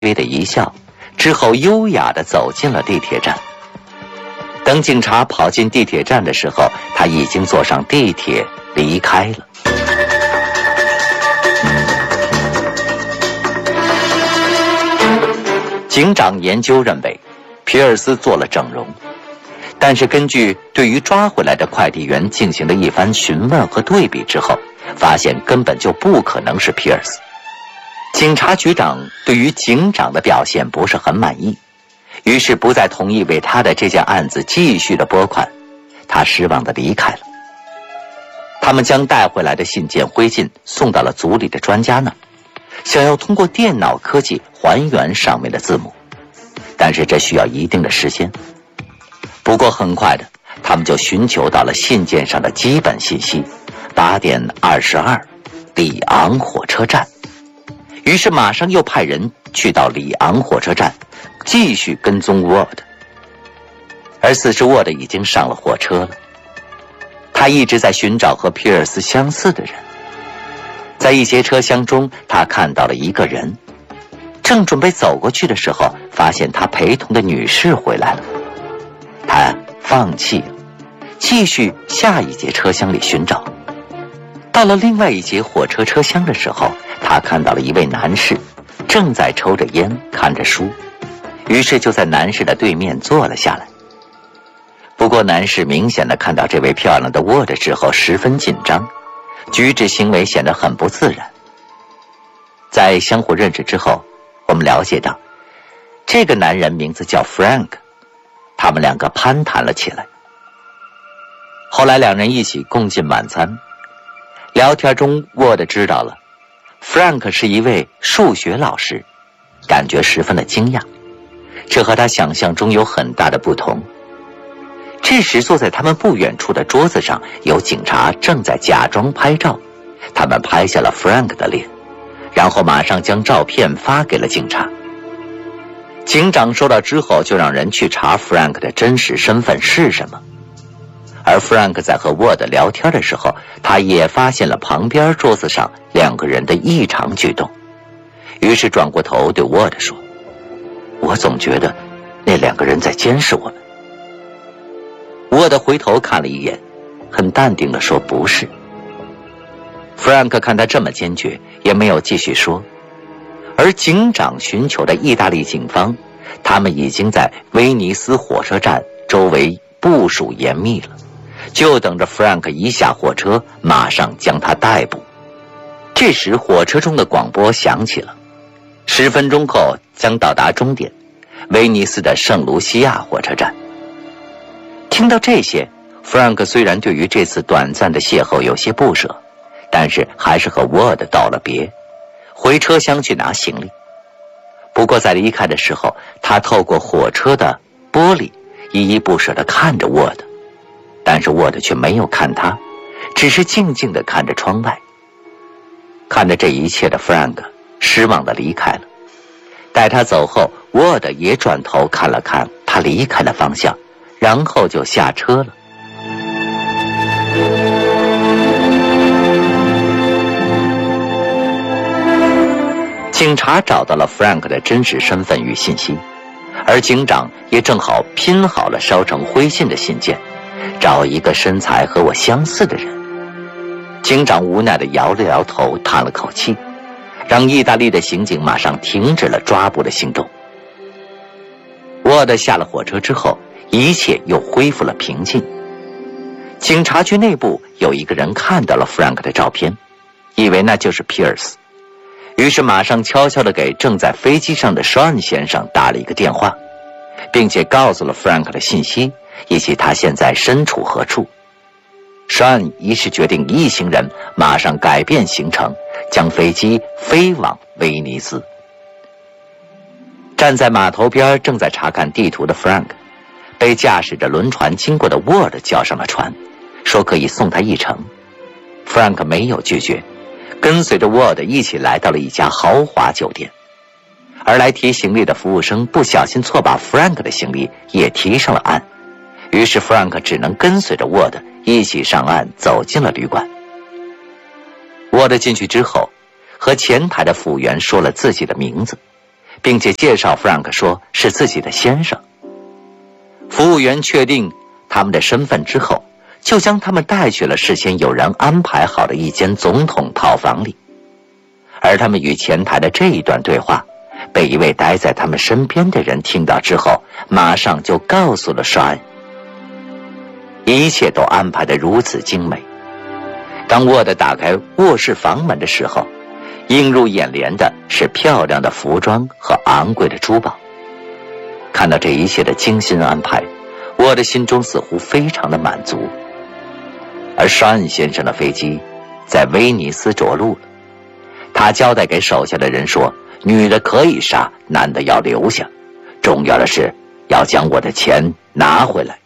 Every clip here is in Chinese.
微的一笑，之后优雅地走进了地铁站。等警察跑进地铁站的时候，他已经坐上地铁离开了。警长研究认为，皮尔斯做了整容，但是根据对于抓回来的快递员进行了一番询问和对比之后，发现根本就不可能是皮尔斯。警察局长对于警长的表现不是很满意，于是不再同意为他的这件案子继续的拨款，他失望地离开了。他们将带回来的信件灰烬送到了组里的专家那儿，想要通过电脑科技还原上面的字母，但是这需要一定的时间。不过很快的，他们就寻求到了信件上的基本信息：8点22，里昂火车站。于是马上又派人去到里昂火车站，继续跟踪沃德。而此时沃德已经上了火车了，他一直在寻找和皮尔斯相似的人。在一节车厢中，他看到了一个人，正准备走过去的时候，发现他陪同的女士回来了。他放弃了，继续下一节车厢里寻找。到了另外一节火车车厢的时候，他看到了一位男士正在抽着烟看着书，于是就在男士的对面坐了下来。不过男士明显的看到这位漂亮的沃德之后十分紧张，举止行为显得很不自然。在相互认识之后，我们了解到这个男人名字叫 Frank， 他们两个攀谈了起来。后来两人一起共进晚餐，聊天中沃德知道了Frank 是一位数学老师，感觉十分的惊讶，这和他想象中有很大的不同。这时坐在他们不远处的桌子上有警察正在假装拍照，他们拍下了 Frank 的脸，然后马上将照片发给了警察。警长收到之后就让人去查 Frank 的真实身份是什么。而 Frank 在和沃德聊天的时候，他也发现了旁边桌子上两个人的异常举动，于是转过头对沃德说：“我总觉得那两个人在监视我们。”沃德回头看了一眼，很淡定地说：“不是。” Frank 看他这么坚决，也没有继续说。而警长寻求的意大利警方，他们已经在威尼斯火车站周围部署严密了，就等着 Frank 一下火车，马上将他逮捕。这时火车中的广播响起了，10分钟后将到达终点，威尼斯的圣卢西亚火车站。听到这些， Frank 虽然对于这次短暂的邂逅有些不舍，但是还是和沃德道了别，回车厢去拿行李。不过在离开的时候，他透过火车的玻璃依依不舍地看着沃德，但是沃德却没有看他，只是静静地看着窗外。看着这一切的 Frank 失望地离开了。待他走后，沃德也转头看了看他离开的方向，然后就下车了。警察找到了 Frank 的真实身份与信息，而警长也正好拼好了烧成灰烬的信件，找一个身材和我相似的人。警长无奈地摇了摇头，叹了口气，让意大利的刑警马上停止了抓捕的行动。沃德下了火车之后，一切又恢复了平静。警察局内部有一个人看到了 Frank 的照片，以为那就是皮尔斯，于是马上悄悄地给正在飞机上的 Sean 先生打了一个电话，并且告诉了 Frank 的信息以及他现在身处何处。Sean 于是决定一行人马上改变行程，将飞机飞往威尼斯。站在码头边正在查看地图的 Frank 被驾驶着轮船经过的沃德叫上了船，说可以送他一程。 Frank 没有拒绝，跟随着沃德一起来到了一家豪华酒店，而来提行李的服务生不小心错把 Frank 的行李也提上了岸，于是 Frank 只能跟随着沃德一起上岸，走进了旅馆。沃德进去之后，和前台的服务员说了自己的名字， 并且介绍弗兰克说是自己的先生。服务员确定他们的身份之后，就将他们带去了事先有人安排好的一间总统套房里。而他们与前台的这一段对话被一位待在他们身边的人听到之后，马上就告诉了沙恩。一切都安排得如此精美。当沃德打开卧室房门的时候，映入眼帘的是漂亮的服装和昂贵的珠宝。看到这一切的精心安排，沃德心中似乎非常的满足。而沙恩先生的飞机在威尼斯着陆了，他交代给手下的人说，女的可以杀，男的要留下，重要的是要将我的钱拿回来。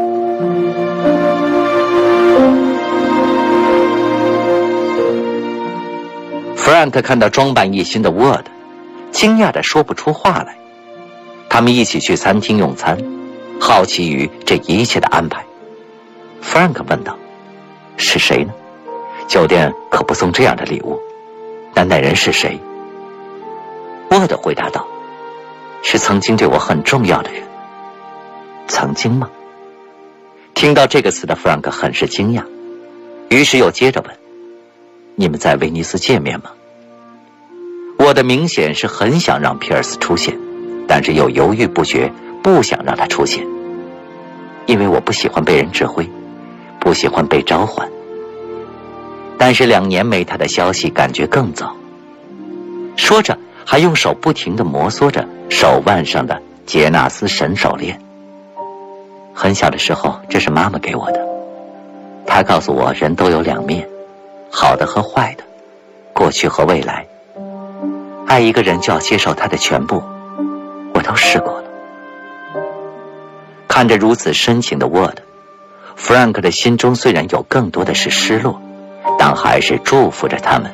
弗兰克看到装扮一新的沃德，惊讶地说不出话来。他们一起去餐厅用餐，好奇于这一切的安排。弗兰克问道，是谁呢？酒店可不送这样的礼物。那人是谁？沃德回答道，是曾经对我很重要的人。曾经吗？听到这个词的弗兰克很是惊讶，于是又接着问，你们在威尼斯见面吗？沃德明显是很想让皮尔斯出现，但是又犹豫不决，不想让他出现。因为我不喜欢被人指挥，不喜欢被召唤。但是2年没他的消息感觉更糟。说着还用手不停地摩挲着手腕上的杰纳斯神手链。很小的时候，这是妈妈给我的。她告诉我，人都有2面，好的和坏的，过去和未来。爱一个人就要接受他的全部，我都试过了。看着如此深情的沃德，弗兰克的心中虽然有更多的是失落，但还是祝福着他们。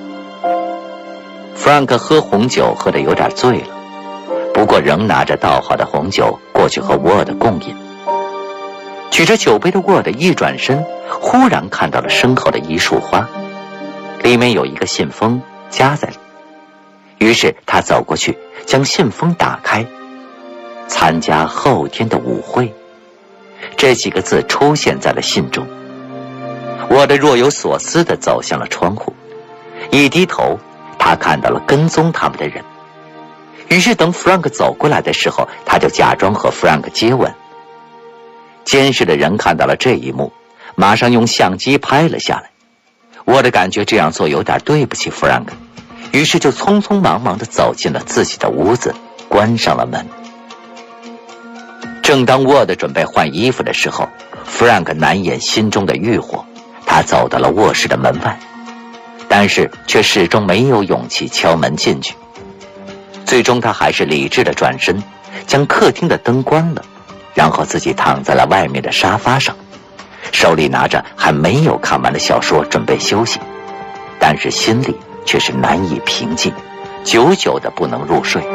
弗兰克喝红酒喝得有点醉了，不过仍拿着倒好的红酒过去和沃德共饮。举着酒杯的沃德一转身，忽然看到了身后的一束花，里面有一个信封夹在里。于是他走过去，将信封打开，参加后天的舞会，这几个字出现在了信中。沃德若有所思地走向了窗户，一低头，他看到了跟踪他们的人。于是等弗兰克走过来的时候，他就假装和弗兰克接吻。监视的人看到了这一幕，马上用相机拍了下来。沃德感觉这样做有点对不起弗兰克，于是就匆匆忙忙地走进了自己的屋子，关上了门。正当沃德准备换衣服的时候，弗兰克难掩心中的欲火，他走到了卧室的门外，但是却始终没有勇气敲门进去。最终他还是理智地转身，将客厅的灯关了，然后自己躺在了外面的沙发上，手里拿着还没有看完的小说准备休息，但是心里却是难以平静，久久的不能入睡。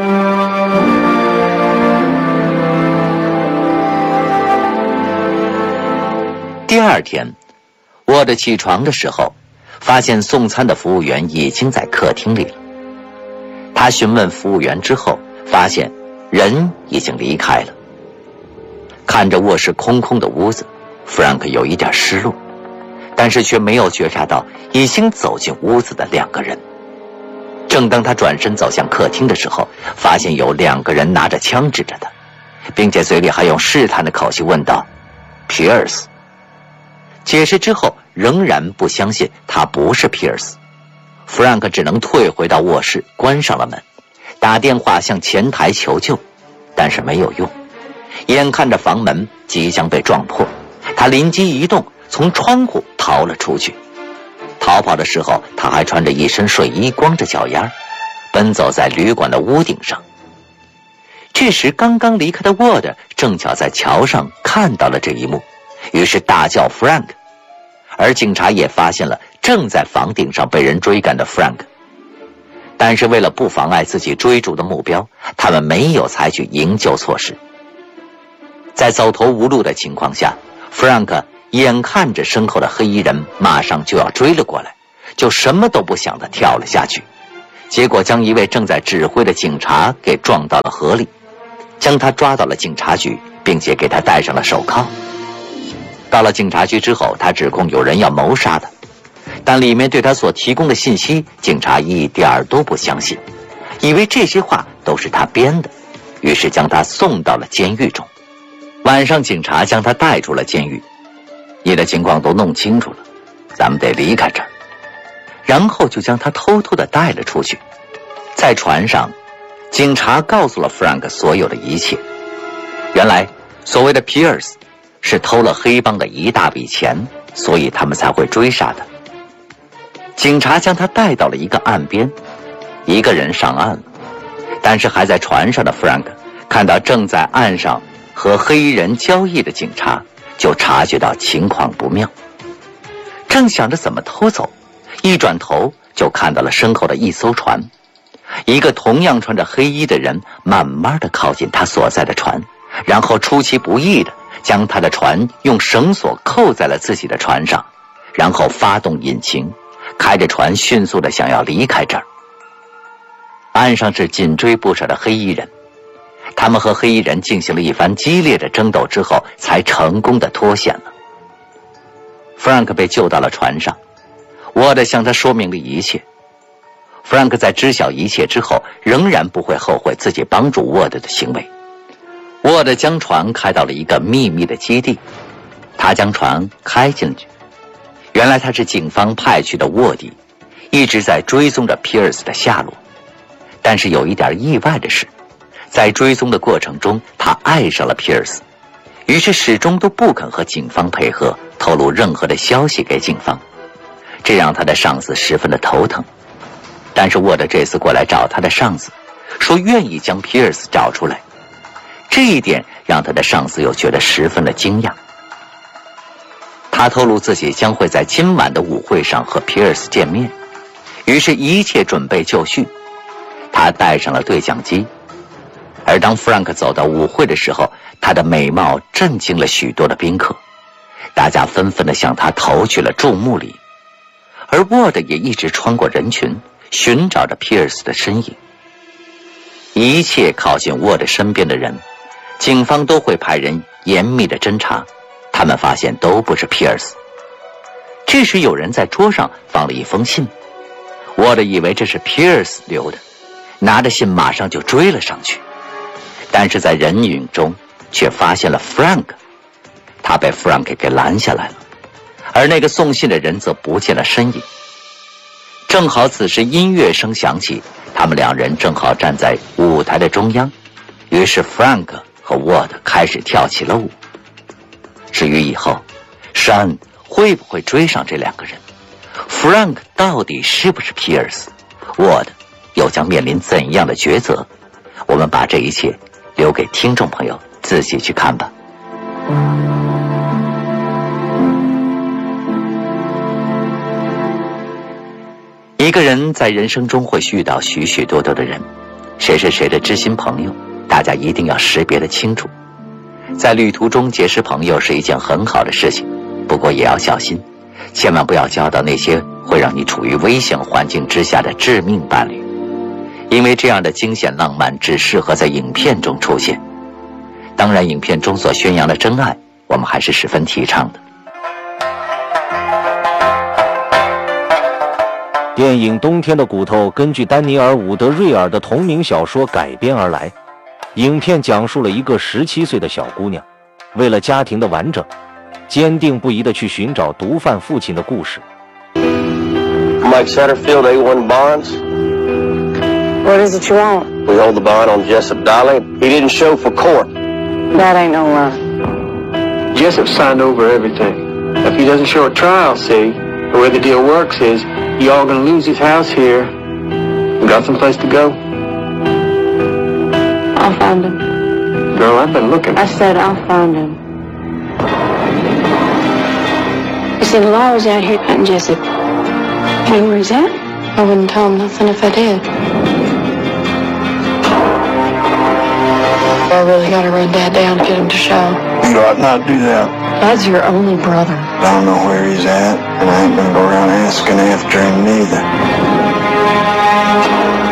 第二天，沃德起床的时候，发现送餐的服务员已经在客厅里了。他询问服务员之后，发现人已经离开了。看着卧室空空的屋子，弗兰克有一点失落，但是却没有觉察到已经走进屋子的2个人。正当他转身走向客厅的时候，发现有2个人拿着枪指着他，并且嘴里还用试探的口气问道：“皮尔斯。”解释之后，仍然不相信他不是皮尔斯。弗兰克只能退回到卧室，关上了门，打电话向前台求救，但是没有用。眼看着房门即将被撞破，他灵机一动，从窗户逃了出去。逃跑的时候，他还穿着一身睡衣，光着脚丫，奔走在旅馆的屋顶上。这时刚刚离开的沃德正巧在桥上看到了这一幕，于是大叫弗兰克，而警察也发现了正在房顶上被人追赶的弗兰克。但是为了不妨碍自己追逐的目标，他们没有采取营救措施。在走投无路的情况下，弗兰克眼看着身后的黑衣人马上就要追了过来，就什么都不想地跳了下去， 结果将一位正在指挥的警察给撞到了河里，将他抓到了警察局，并且给他戴上了手铐。到了警察局之后，他指控有人要谋杀他，但里面对他所提供的信息，警察一点儿都不相信，以为这些话都是他编的，于是将他送到了监狱中。晚上，警察将他带出了监狱。你的情况都弄清楚了，咱们得离开这儿。然后就将他偷偷地带了出去。在船上，警察告诉了 Frank 所有的一切。原来，所谓的 Pierce 是偷了黑帮的一大笔钱，所以他们才会追杀他。警察将他带到了一个岸边，一个人上岸了，但是还在船上的 Frank 看到正在岸上和黑衣人交易的警察，就察觉到情况不妙。正想着怎么偷走，一转头就看到了身后的一艘船，一个同样穿着黑衣的人慢慢地靠近他所在的船，然后出其不意地将他的船用绳索扣在了自己的船上，然后发动引擎，开着船迅速地想要离开这儿。岸上是紧追不舍的黑衣人，他们和黑衣人进行了一番激烈的争斗之后，才成功地脱险了。Frank 被救到了船上，沃德向他说明了一切。Frank 在知晓一切之后，仍然不会后悔自己帮助沃德的行为。沃德将船开到了一个秘密的基地，他将船开进去。原来他是警方派去的卧底，一直在追踪着 Pierce 的下落。但是有一点意外的是，在追踪的过程中，他爱上了 Pierce， 于是始终都不肯和警方配合，透露任何的消息给警方，这让他的上司十分的头疼。但是沃德这次过来找他的上司，说愿意将 Pierce 找出来，这一点让他的上司又觉得十分的惊讶。他透露自己将会在今晚的舞会上和 Pierce 见面，于是一切准备就绪。他戴上了对讲机，而当 Frank 走到舞会的时候，他的美貌震惊了许多的宾客，大家纷纷地向他投去了注目礼，而沃德也一直穿过人群，寻找着 Pierce 的身影。一切靠近沃德身边的人，警方都会派人严密的侦查，他们发现都不是 Pierce。这时有人在桌上放了一封信，沃德以为这是 Pierce 留的，拿着信马上就追了上去，但是在人群中却发现了 Frank， 他被 Frank 给拦下来了，而那个送信的人则不见了身影。正好此时音乐声响起，他们两人正好站在舞台的中央，于是 Frank 和 Ward 开始跳起了舞。至于以后山会不会追上这两个人， Frank 到底是不是 Pierce， Ward 又将面临怎样的抉择，我们把这一切留给听众朋友自己去看吧。一个人在人生中会遇到许许多多的人，谁是谁的知心朋友，大家一定要识别得清楚。在旅途中结识朋友是一件很好的事情，不过也要小心，千万不要交到那些会让你处于危险环境之下的致命伴侣，因为这样的惊险浪漫只适合在影片中出现。当然，影片中所宣扬的真爱，我们还是十分提倡的。 电影《冬天的骨头》根据丹尼尔·伍德瑞尔的同名小说改编而来。影片讲述了一个17岁的小姑娘，为了家庭的完整，坚定不移地去寻找毒贩父亲的故事。 Mike Satterfield, A1 Bonds. What is it you want? We hold the bond on Jessup Dolly. He didn't show for court. That ain't no lie. Jessup signed over everything. If he doesn't show a trial, see, the way the deal works is you all gonna lose his house here. You got some place to go? I'll find him. Girl, I've been looking. I said I'll find him. You see, the law was out here hunting Jessup. You know where he's at? I wouldn't tell him nothing if I did. I really gotta run Dad down to get him to show. You ought not do that. Dad's your only brother. I don't know where he's at, and I ain't gonna go around asking after him neither.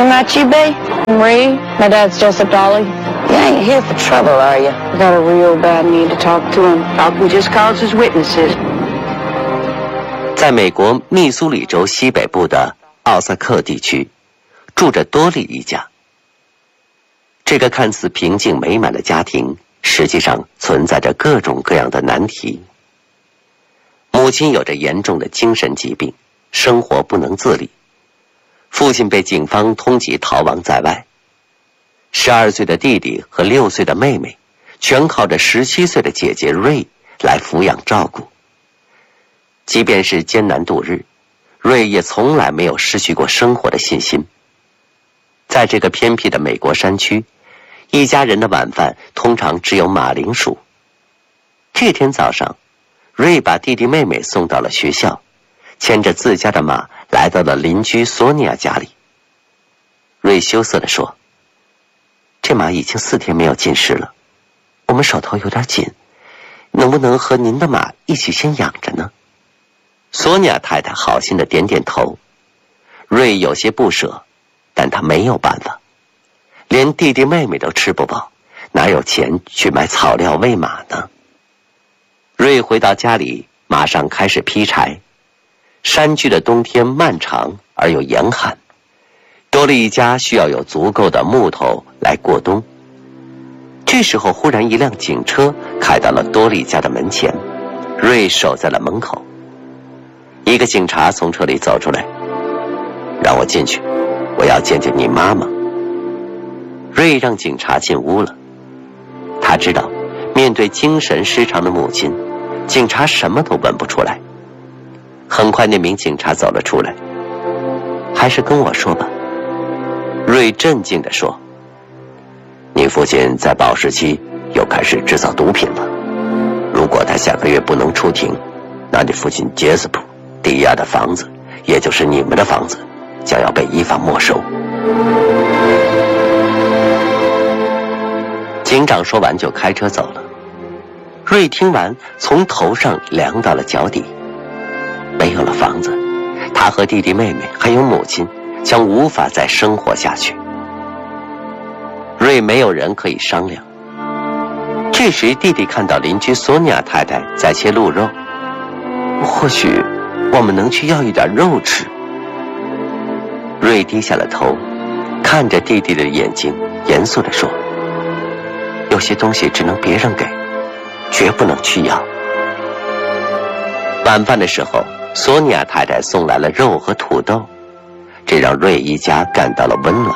that you, babe? Marie, my dad's Joseph Dolly. You ain't here for trouble, are you? I got a real bad need to talk to him. Talking just causes witnesses. 在美国密苏里州西北部的奥萨克地区，住着多利一家。这个看似平静美满的家庭，实际上存在着各种各样的难题。母亲有着严重的精神疾病，生活不能自理。父亲被警方通缉逃亡在外。12岁的弟弟和6岁的妹妹，全靠着17岁的姐姐瑞来抚养照顾。即便是艰难度日，瑞也从来没有失去过生活的信心。在这个偏僻的美国山区，一家人的晚饭通常只有马铃薯。这天早上，瑞把弟弟妹妹送到了学校，牵着自家的马来到了邻居索尼娅家里。瑞羞涩地说：“这马已经4天没有进食了，我们手头有点紧，能不能和您的马一起先养着呢？”索尼娅太太好心的点点头。瑞有些不舍，但他没有办法，连弟弟妹妹都吃不饱，哪有钱去买草料喂马呢？瑞回到家里，马上开始劈柴。山区的冬天漫长而又严寒，多利一家需要有足够的木头来过冬。这时候忽然一辆警车开到了多利家的门前，瑞守在了门口。一个警察从车里走出来：“让我进去，我要见见你妈妈。”瑞让警察进屋了。他知道面对精神失常的母亲，警察什么都问不出来。很快那名警察走了出来。“还是跟我说吧。”瑞镇静地说，“你父亲在保释期又开始制造毒品了。如果他下个月不能出庭，那你父亲杰斯普抵押的房子，也就是你们的房子，将要被依法没收。”警长说完就开车走了。瑞听完，从头上凉到了脚底。没有了房子，他和弟弟妹妹还有母亲将无法再生活下去。瑞没有人可以商量。这时弟弟看到邻居索尼娅太太在切鹿肉，“或许我们能去要一点肉吃。”瑞低下了头，看着弟弟的眼睛，严肃地说：“有些东西只能别人给，绝不能去要。”晚饭的时候，索尼娅太太送来了肉和土豆，这让瑞一家感到了温暖。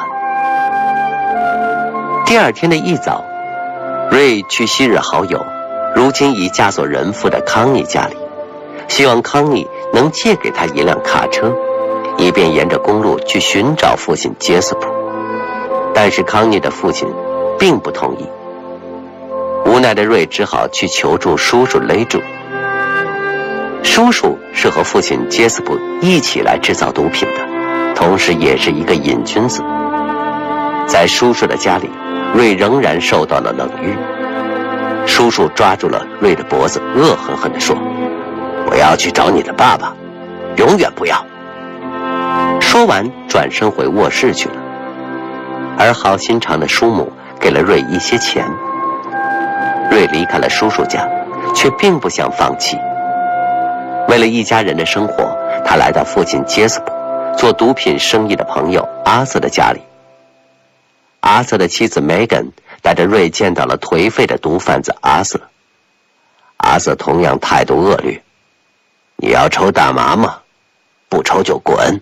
第二天的一早，瑞去昔日好友，如今已嫁作人妇的康妮家里，希望康妮能借给他一辆卡车，以便沿着公路去寻找父亲杰斯普。但是康妮的父亲并不同意。无奈的瑞只好去求助叔叔雷主。叔叔是和父亲杰斯普一起来制造毒品的，同时也是一个瘾君子。在叔叔的家里，瑞仍然受到了冷遇。叔叔抓住了瑞的脖子，恶狠狠地说：“我要去找你的爸爸，永远不要。”说完转身回卧室去了。而好心肠的叔母给了瑞一些钱。瑞离开了叔叔家，却并不想放弃。为了一家人的生活，他来到父亲杰斯普做毒品生意的朋友阿瑟的家里。阿瑟的妻子梅根带着瑞见到了颓废的毒贩子阿瑟。阿瑟同样态度恶劣：“你要抽大麻吗？不抽就滚。”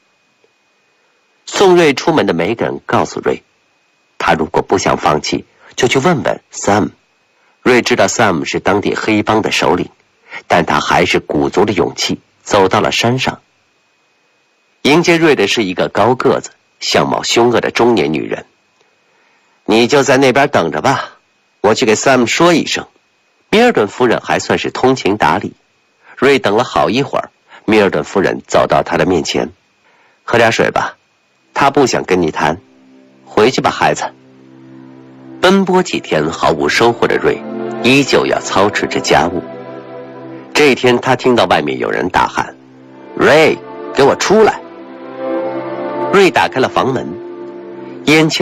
送瑞出门的梅根告诉瑞，他如果不想放弃，就去问问 Sam。 瑞知道 Sam 是当地黑帮的首领，但他还是鼓足了勇气走到了山上。迎接瑞的是一个高个子、相貌凶恶的中年女人。“你就在那边等着吧，我去给 Sam 说一声。”米尔顿夫人还算是通情达理。瑞等了好一会儿，米尔顿夫人走到他的面前：“喝点水吧，他不想跟你谈。回去吧，孩子。”奔波几天毫无收获的瑞依旧要操持着家务。这一天，他听到外面有人大喊：“瑞，给我出来！”瑞打开了房门， 燕青